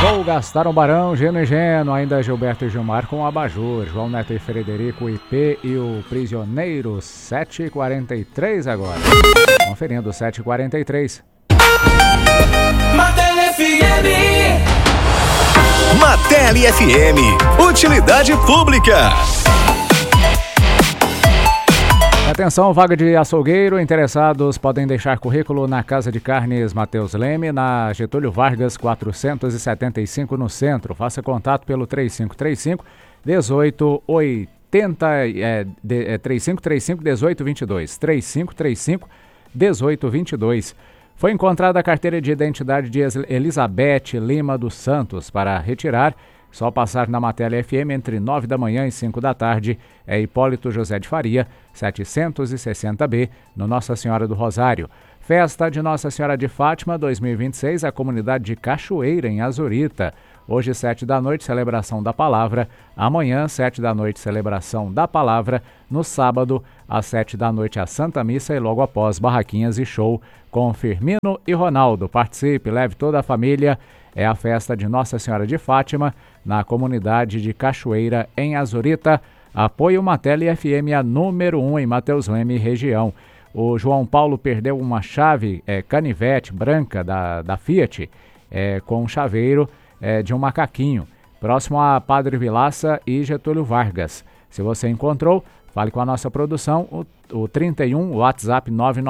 Vou gastar um barão, Geno e Geno, ainda Gilberto e Gilmar com o Abajur, João Neto e Frederico, IP e o Prisioneiro, 7h43 agora. Conferindo, 7h43. Martelli FM. Martelli FM, utilidade pública. Atenção, vaga de açougueiro, interessados podem deixar currículo na Casa de Carnes Matheus Leme, na Getúlio Vargas 475 no centro. Faça contato pelo 3535 1880, 3535 1822, 3535 1822. Foi encontrada a carteira de identidade de Elizabeth Lima dos Santos. Para retirar, só passar na Martelli FM entre 9 da manhã e 5 da tarde. É Hipólito José de Faria, 760B, no Nossa Senhora do Rosário. Festa de Nossa Senhora de Fátima 2026, a comunidade de Cachoeira, em Azurita. Hoje, 7 da noite, celebração da palavra. Amanhã, 7 da noite, celebração da palavra. No sábado, às 7 da noite, a Santa Missa e logo após, barraquinhas e show com Firmino e Ronaldo. Participe, leve toda a família. É a festa de Nossa Senhora de Fátima, na comunidade de Cachoeira, em Azurita. Apoio Martelli FM, a número 1 em Matheus Leme, região. O João Paulo perdeu uma chave canivete branca da Fiat com um chaveiro de um macaquinho, próximo a Padre Vilaça e Getúlio Vargas. Se você encontrou, fale com a nossa produção, o 31, o WhatsApp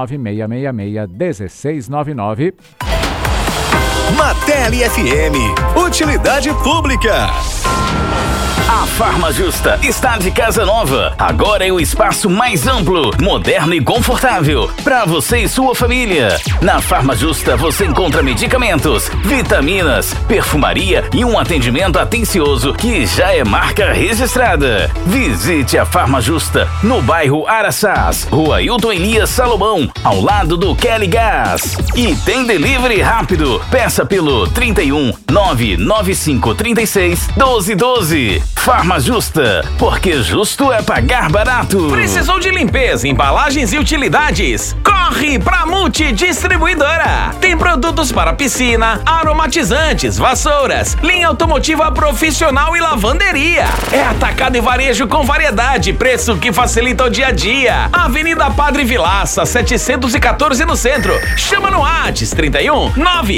996661699. Martelli FM, utilidade pública. A Farma Justa está de casa nova. Agora é o espaço mais amplo, moderno e confortável para você e sua família. Na Farma Justa você encontra medicamentos, vitaminas, perfumaria e um atendimento atencioso que já é marca registrada. Visite a Farma Justa no bairro Araçás, Rua Hilton Elias Salomão, ao lado do Kelly Gás. E tem delivery rápido. Peça pelo 31 995 36 1212. Farma Justa, porque justo é pagar barato. Precisou de limpeza, embalagens e utilidades? Corre pra Multidistribuidora. Tem produtos para piscina, aromatizantes, vassouras, linha automotiva profissional e lavanderia. É atacado e varejo com variedade, preço que facilita o dia a dia. Avenida Padre Vilaça, 714 no centro. Chama no WhatsApp 31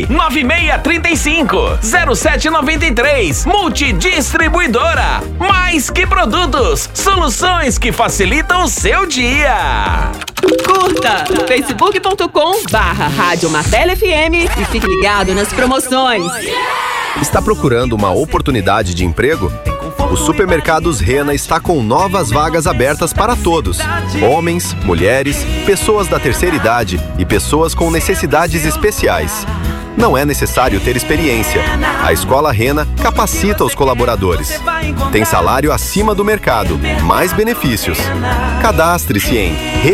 99635 0793. Multidistribuidora. Mais que produtos, soluções que facilitam o seu dia. Curta facebook.com/Rádio Martelli FM e fique ligado nas promoções. Está procurando uma oportunidade de emprego? O Supermercados Rena está com novas vagas abertas para todos. Homens, mulheres, pessoas da terceira idade e pessoas com necessidades especiais. Não é necessário ter experiência. A Escola Rena capacita os colaboradores. Tem salário acima do mercado, mais benefícios. Cadastre-se em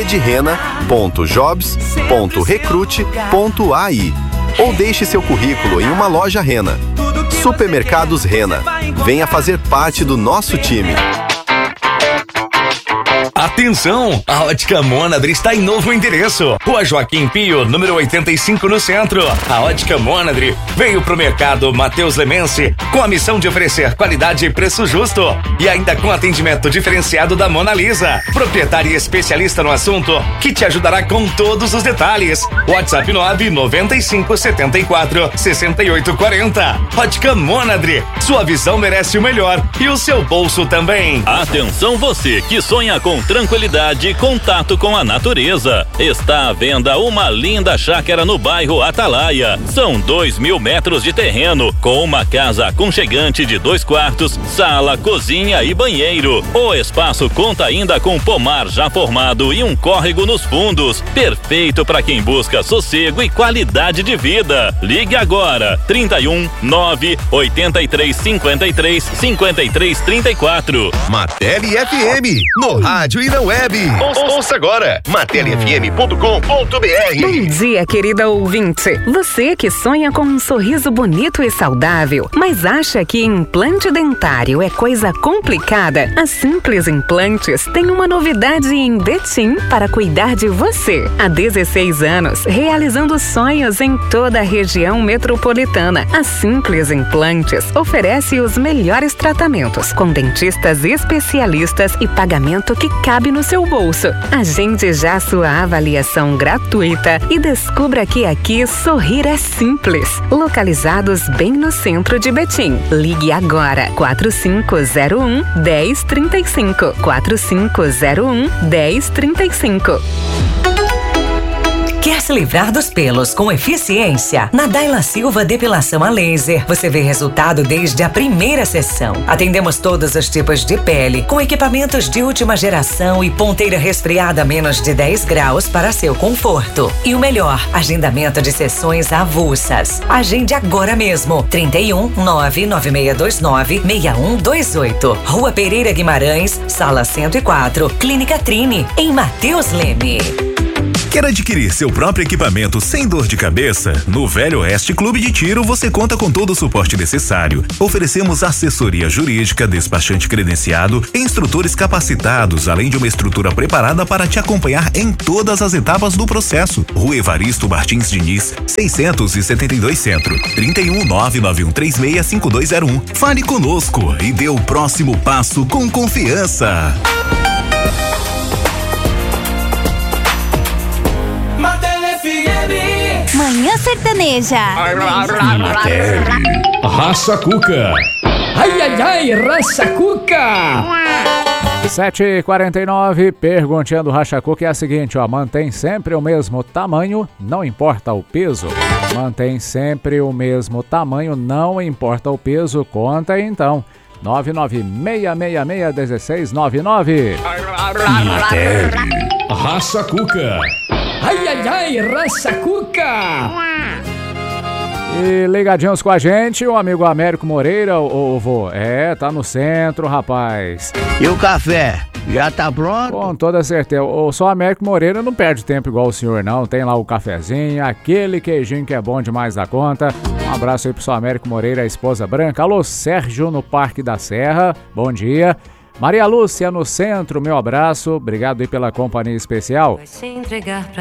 redrena.jobs.recrute.ai ou deixe seu currículo em uma loja Rena. Supermercados Rena. Venha fazer parte do nosso time. Atenção! A Ótica Mônadre está em novo endereço. Rua Joaquim Pio, número 85 no centro. A Ótica Mônadre veio pro mercado Matheus Lemense com a missão de oferecer qualidade e preço justo. E ainda com atendimento diferenciado da Mona Lisa, proprietária e especialista no assunto, que te ajudará com todos os detalhes. WhatsApp 995746840. Ótica Mônadre. Sua visão merece o melhor e o seu bolso também. Atenção você que sonha com tranquilidade e contato com a natureza. Está à venda uma linda chácara no bairro Atalaia. São 2.000 metros de terreno, com uma casa aconchegante de 2 quartos, sala, cozinha e banheiro. O espaço conta ainda com pomar já formado e um córrego nos fundos. Perfeito para quem busca sossego e qualidade de vida. Ligue agora, 31 9 83 53 53 34. Martelli FM, no rádio rádio e na web. Ouça agora, materfm.com.br. Bom dia, querida ouvinte. Você que sonha com um sorriso bonito e saudável, mas acha que implante dentário é coisa complicada? A Simples Implantes tem uma novidade em Betim para cuidar de você. Há 16 anos, realizando sonhos em toda a região metropolitana. A Simples Implantes oferece os melhores tratamentos, com dentistas especialistas e pagamento que cabe no seu bolso. Agende já sua avaliação gratuita e descubra que aqui sorrir é simples. Localizados bem no centro de Betim. Ligue agora, 4501-1035. 4501-1035. Quer se livrar dos pelos com eficiência? Na Daila Silva Depilação a Laser, você vê resultado desde a primeira sessão. Atendemos todos os tipos de pele, com equipamentos de última geração e ponteira resfriada a menos de 10 graus para seu conforto. E o melhor, agendamento de sessões avulsas. Agende agora mesmo. 31 99629 6128. Rua Pereira Guimarães, Sala 104, Clínica Trine, em Mateus Leme. Quer adquirir seu próprio equipamento sem dor de cabeça? No Velho Oeste Clube de Tiro você conta com todo o suporte necessário. Oferecemos assessoria jurídica, despachante credenciado e instrutores capacitados, além de uma estrutura preparada para te acompanhar em todas as etapas do processo. Rua Evaristo Martins Diniz, 672 Centro, 31 99136 5201. Fale conosco e dê o próximo passo com confiança. Manhã Sertaneja. Raça Cuca. Ai, ai, ai, Raça Cuca. 7h49, perguntinha do Racha Cuca é a seguinte, ó, mantém sempre o mesmo tamanho, não importa o peso. Mantém sempre o mesmo tamanho, não importa o peso, conta aí então. 996661699. Raça Cuca. Ai, ai, ai, Raça Cuca. E ligadinhos com a gente, o amigo Américo Moreira, ô vô. Tá no centro, rapaz. E o café? Já tá pronto? Com toda certeza. O só Américo Moreira não perde tempo igual o senhor, não. Tem lá o cafezinho, aquele queijinho que é bom demais da conta. Um abraço aí pro só Américo Moreira, a esposa branca. Alô, Sérgio no Parque da Serra. Bom dia. Maria Lúcia no centro, meu abraço. Obrigado aí pela companhia especial.